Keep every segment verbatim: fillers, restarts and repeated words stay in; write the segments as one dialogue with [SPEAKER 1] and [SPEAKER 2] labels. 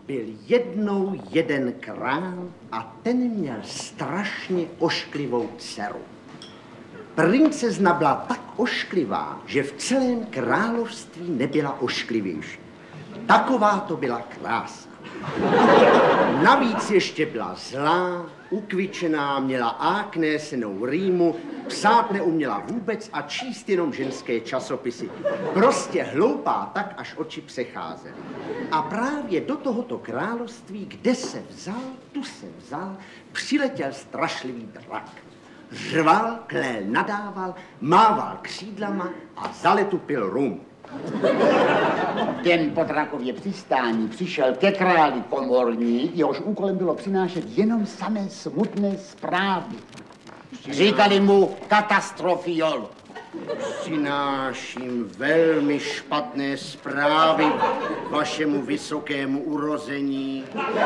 [SPEAKER 1] Byl jednou jeden král a ten měl strašně ošklivou dceru. Princezna byla tak ošklivá, že v celém království nebyla ošklivější. Taková to byla krása. Navíc ještě byla zlá, ukvičená, měla áknésenou rýmu, psát neuměla vůbec a číst jenom ženské časopisy. Prostě hloupá tak, až oči přecházely. A právě do tohoto království, kde se vzal, tu se vzal, přiletěl strašlivý drak. Řval, klél, nadával, mával křídlama a za letu pil rum.
[SPEAKER 2] Den po drakově přistání přišel ke králi komorník, jehož úkolem bylo přinášet jenom samé smutné zprávy. Říkali mu katastrofiol.
[SPEAKER 1] Přináším velmi špatné zprávy vašemu vysokému urození.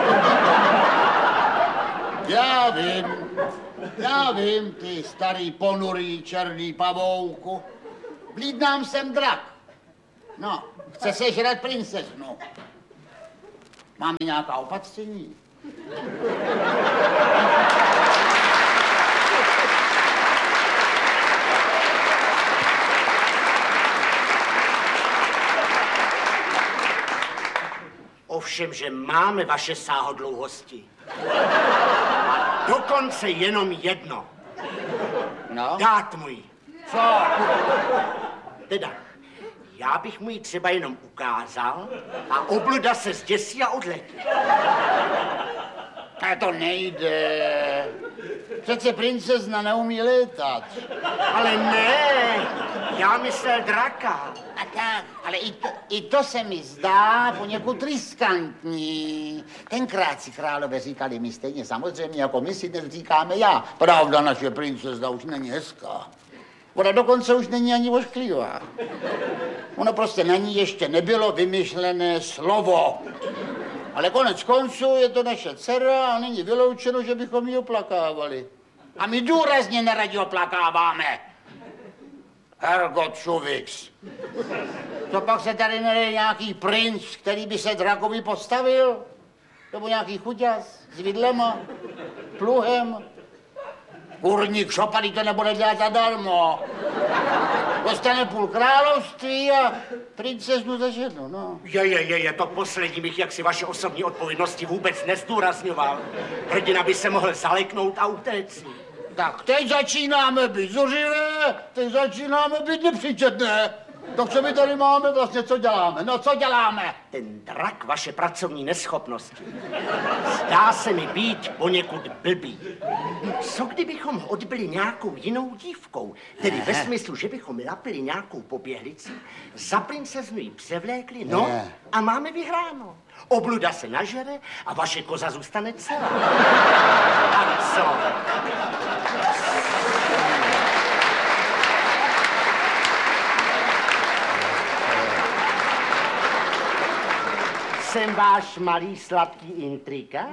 [SPEAKER 2] Já vím, já vím, ty starý ponurý černý pavouku. Vlídnám sem drak. No, chce sežrat princeznu. Máme nějaká opatření?
[SPEAKER 1] Ovšem, že máme vaše sáhodlouhosti. A dokonce jenom jedno.
[SPEAKER 2] No?
[SPEAKER 1] Dát mu ji.
[SPEAKER 2] Co?
[SPEAKER 1] Teda, já bych mu ji třeba jenom ukázal a obluda se zděsí a odletí.
[SPEAKER 2] A to nejde. Přece princezna neumí létat.
[SPEAKER 1] Ale ne, já myslel draka.
[SPEAKER 2] A tak, ale i to, i to se mi zdá poněkud riskantní. Tenkrát si králové říkali mi stejně samozřejmě, jako my si dnes říkáme já. Pravda, naše princezna už není hezká. Ona dokonce už není ani ošklivá. Ono prostě na ní ještě nebylo vymyšlené slovo. Ale konec konců je to naše dcera a není vyloučeno, že bychom ji oplakávali. A my důrazně neradi oplakáváme. Ergot Šuvix. To pak se tady nejde nějaký princ, který by se drakovi postavil? Nebo nějaký chuťas s vidlema, pluhem? Kurník šopaný to nebude dělat zadarmo. Dostane půl království a princeznu za ženu, no.
[SPEAKER 1] Je, je, je, je, to poslední bych jaksi vaše osobní odpovědnosti vůbec nezdůrazňoval. Hrdina by se mohl zaleknout a utéct.
[SPEAKER 2] Tak teď začínáme být zuřivé, teď začínáme být nepříčetné. Tak co my tady máme vlastně, co děláme? No, co děláme?
[SPEAKER 1] Ten drak vaše pracovní neschopnosti zdá se mi být poněkud blbý. Co kdybychom ho odbyli nějakou jinou dívkou? Tedy ve smyslu, že bychom lapili nějakou poběhlici, za princeznu ji převlékli, no a máme vyhráno. Obluda se nažere a vaše koza zůstane celá. Tak co? Jsem váš malý sladký intrika?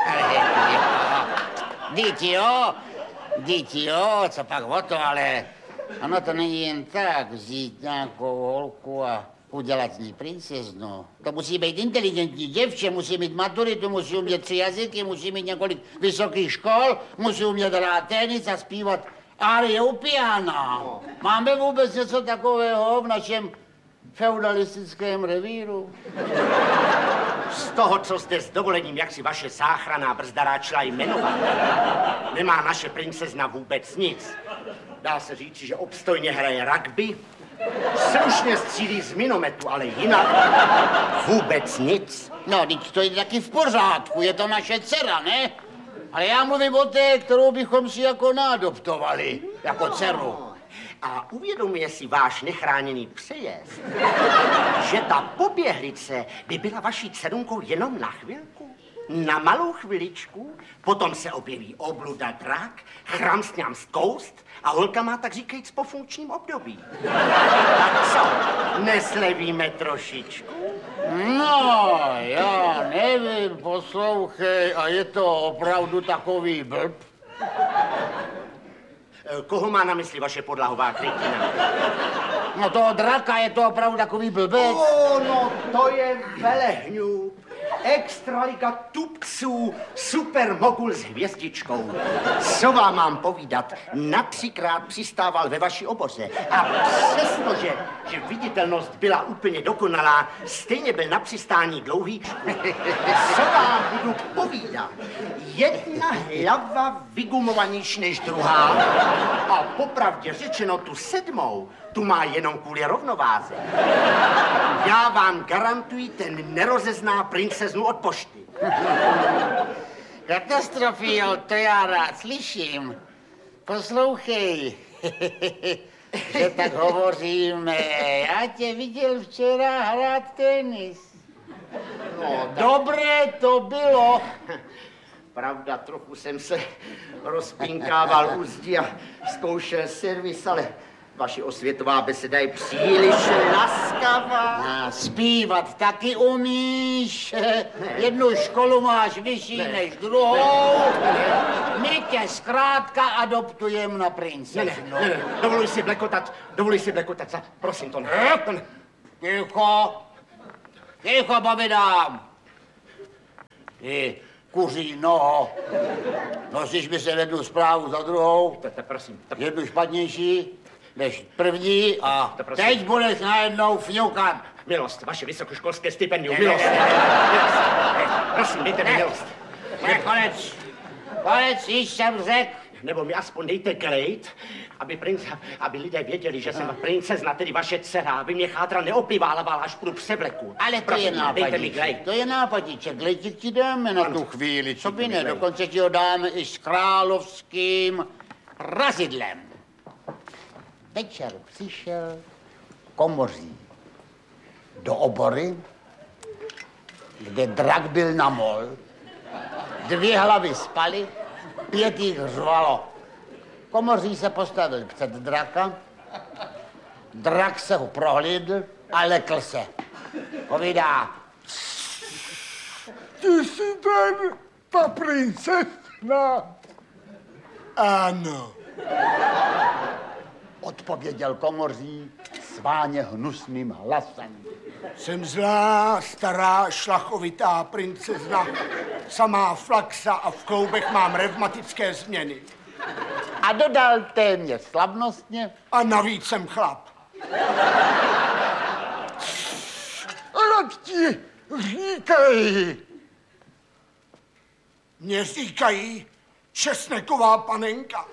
[SPEAKER 2] Dít jo, dít jo, co pak o to, ale ono to není jen tak vzít nějakou holku a udělat z ní princeznu. To musí být inteligentní děvče, musí mít maturitu, musí umět tři jazyky, musí mít několik vysokých škol, musí umět hrát tenis a zpívat árie u piana. Máme vůbec něco takového v našem feudalistickém revíru?
[SPEAKER 1] Z toho, co jste s dovolením, jak si vaše záchranná brzda ráčila jmenovat, nemá naše princezna vůbec nic. Dá se říct, že obstojně hraje rugby, slušně střílí z minometu, ale jinak vůbec nic.
[SPEAKER 2] No, teď to je taky v pořádku, je to naše dcera, ne? Ale já mluvím o té, kterou bychom si jako nádoptovali, jako dceru.
[SPEAKER 1] A uvědomuje si váš nechráněný přejezd, že ta poběhlice by byla vaší dcerunkou jenom na chvilku, na malou chviličku, potom se objeví obluda drak, chramsňám zkoust a holka má tak říkajíc po funkčním období. Tak co, neslevíme trošičku?
[SPEAKER 2] No, já nevím, poslouchej, a je to opravdu takový blb?
[SPEAKER 1] Koho má na mysli vaše podlahová krytina?
[SPEAKER 2] No toho draka, je to opravdu takový blbec.
[SPEAKER 1] O, no to je velehňůb. Extraliga tupců, supermogul s hvězdičkou. Co vám mám povídat? Například přistával ve vaší oboře a přestože, že viditelnost byla úplně dokonalá, stejně byl na přistání dlouhý. Co vám budu povídat? Jedna hlava vygumovanější než druhá a popravdě řečeno tu sedmou, tu má jenom kvůli rovnováze. Já vám garantuji, ten nerozezná princeznu od pošty.
[SPEAKER 2] Katastrofio, to já rád slyším. Poslouchej, že tak hovoříme. Já tě viděl včera hrát tenis. No, dobré to bylo.
[SPEAKER 1] Pravda, trochu jsem se rozpinkával u zdi a zkoušel servis, ale vaši osvětová beseda je příliš laskavá.
[SPEAKER 2] A zpívat taky umíš. Ne. Jednu školu máš vyšší ne. než druhou. My tě zkrátka adoptujeme na princeznu.
[SPEAKER 1] Ne, ne, ne, ne. Dovoluji si blekotat, dovoluji si blekotat. Za, prosím, to ne.
[SPEAKER 2] ne. Ticho. Ticho, povídám. Ty kuří noho. Nosíš mi se jednu zprávu za druhou.
[SPEAKER 1] To, to, prosím. To...
[SPEAKER 2] Jednu špatnější než první a teď budeš najednou fňukat.
[SPEAKER 1] Milost, vaše vysokoškolské stipendium, milost. Milost. Prosím, dejte mi milost.
[SPEAKER 2] Ne, konec. Konec, již jsem řekl.
[SPEAKER 1] Nebo mi aspoň dejte glejt, aby, princ, aby lidé věděli, že jsem princezna, tedy vaše dcera, aby mě chátral neopiváloval až půjdu převleku.
[SPEAKER 2] Ale to
[SPEAKER 1] prosím,
[SPEAKER 2] je nápadíček. To je nápadíček. Glejtík ti dáme na tu chvíli. Co by ne? Dokonce ti ho dáme i s královským razidlem. Večer přišel komoří do obory, kde drak byl na mol. Dvě hlavy spaly, pět jich řvalo. Komoří se postavil před draka, drak se ho prohlídl a lekl se. Povídá.
[SPEAKER 3] Ty jsi ten, ta princezna? Ano.
[SPEAKER 2] Odpověděl komoří sváně hnusným hlasem.
[SPEAKER 3] Jsem zlá, stará, šlachovitá princezna, samá flaxa a v kloubech mám revmatické změny.
[SPEAKER 2] A dodal téměř slavnostně.
[SPEAKER 3] A navíc jsem chlap. Jak ti říkají? Mně říkají česneková panenka.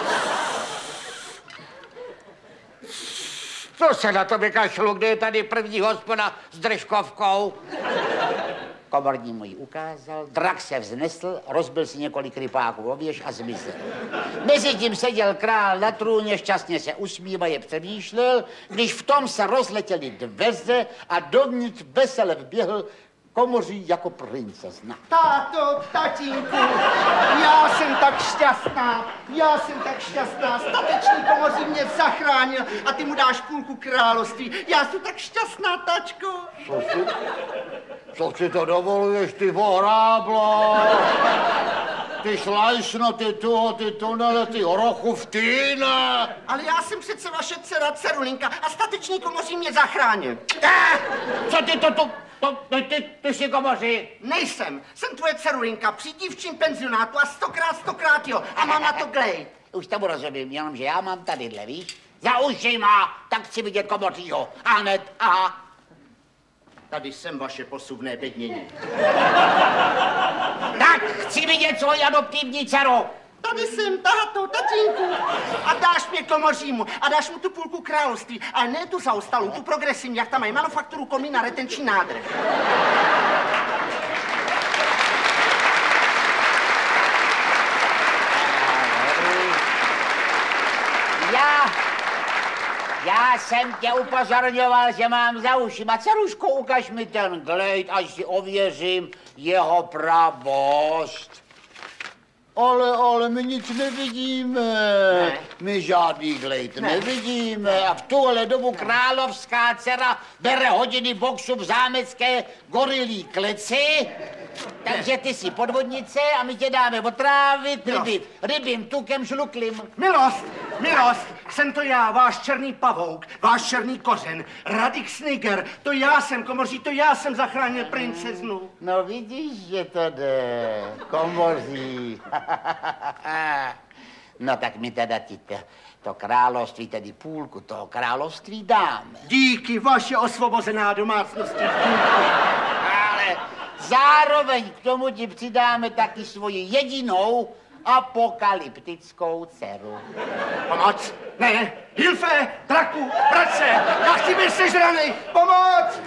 [SPEAKER 2] Co se na to vykašlu, kde je tady první hospoda s držkovkou? Komorní mu ji ukázal, drak se vznesl, rozbil si několik rypáků o věž a zmizel. Mezitím seděl král na trůně, šťastně se usmívaje přemýšlel, když v tom se rozletěly dveře a dovnitř vesele vběhl komoří jako princezna.
[SPEAKER 1] Táto, tatínku, já jsem tak šťastná, já jsem tak šťastná, statečný komoří mě zachránil a ty mu dáš půlku království. Já jsem tak šťastná, tačko.
[SPEAKER 2] Co si, co si to dovoluješ, ty voráblo? Ty šlajšno, ty tuho, ty tunele, ty orochuftýne.
[SPEAKER 1] Ale já jsem přece vaše dcera Cerulinka a statečný komoří mě zachránil.
[SPEAKER 2] Eh, co ty to tu... To, ty, ty, ty jsi komoří?
[SPEAKER 1] Nejsem, jsem tvoje Cerulinka při dívčím penzionátu a stokrát, stokrát jo. A mám na to glejt.
[SPEAKER 2] Už tomu rozumím, jenomže já mám tadyhle, víš? Za ušima, tak chci vidět komořího. A hned, aha.
[SPEAKER 1] Tady jsem vaše posuvné bednění.
[SPEAKER 2] Tak chci vidět svoji adoptivní dceru.
[SPEAKER 1] Tady jsem, táto, tatínku. A dáš mě komořímu a dáš mu tu půlku království, ale ne tu zaostalou, tu progresivní, jak tam mají manufakturu komín a retenční nádrž.
[SPEAKER 2] Já, já jsem tě upozorňoval, že mám za ušima. Ceruško, ukaž mi ten glejt, až si ověřím jeho pravost. Ale, ale my nic nevidíme. Ne. My žádný glejt ne. nevidíme. A v tuhle dobu královská dcera bere hodiny boxu v zámecké gorilí kleci. Takže ty jsi podvodnice a my tě dáme otrávit ryby, rybím tukem žluklým.
[SPEAKER 1] Milost,
[SPEAKER 3] Milost, jsem to já, váš černý pavouk, váš černý kořen, Radik Sniger, to já jsem, komoří, to já jsem zachránil princeznu.
[SPEAKER 2] No vidíš, že to jde, komoří. No tak my teda ti to, to království, tedy půlku toho království dáme.
[SPEAKER 3] Díky, vaše osvobozená domácnosti.
[SPEAKER 2] Ale zároveň k tomu ti přidáme taky svoji jedinou apokalyptickou dceru.
[SPEAKER 3] Pomoc! Ne! Hilfe! Draku! Vrať se! Já chci být sežraný! Pomoc!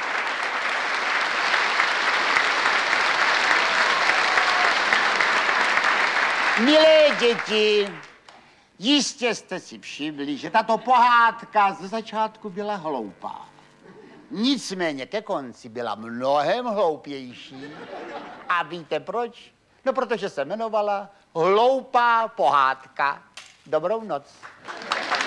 [SPEAKER 2] Milé děti, jistě jste si všimli, že tato pohádka ze začátku byla hloupá. Nicméně ke konci byla mnohem hloupější. A víte proč? No, protože se jmenovala Hloupá pohádka. Dobrou noc.